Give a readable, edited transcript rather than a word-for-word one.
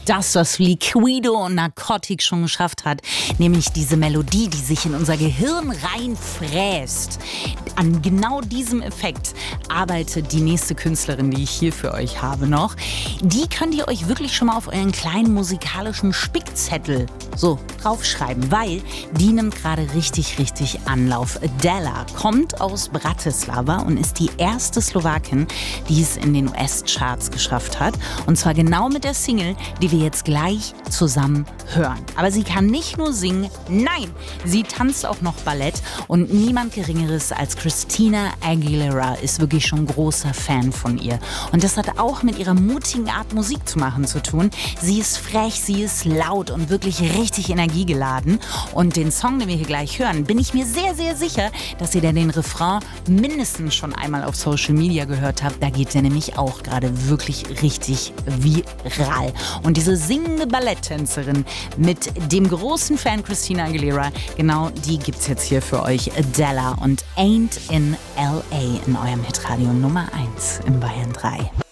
das, was Liquido und Narcotic schon geschafft hat, nämlich diese Melodie, die sich in unser Gehirn reinfräst. An genau diesem Effekt arbeitet die nächste Künstlerin, die ich hier für euch habe noch. Die könnt ihr euch wirklich schon mal auf euren kleinen musikalischen Spickzettel so draufschreiben, weil die nimmt gerade richtig Anlauf. Della kommt aus Bratislava und ist die erste Slowakin, die es in den US-Charts geschafft hat. Und zwar genau mit der Single, die wir jetzt gleich zusammen hören. Aber sie kann nicht nur singen, nein, sie tanzt auch noch Ballett und niemand Geringeres als Christina Aguilera ist wirklich schon großer Fan von ihr. Und das hat auch mit ihrer mutigen Art, Musik zu machen zu tun. Sie ist frech, sie ist laut und wirklich richtig energiegeladen. Und den Song, den wir hier gleich hören, bin ich mir sehr sicher, dass ihr den Refrain mindestens schon einmal auf Social Media gehört habt. Da geht der nämlich auch gerade wirklich richtig viral. Und diese singende Balletttänzerin mit dem großen Fan Christina Aguilera, genau die gibt's jetzt hier für euch. Della und Ain't in L.A. in eurem Hitradio Nummer 1 in Bayern 3.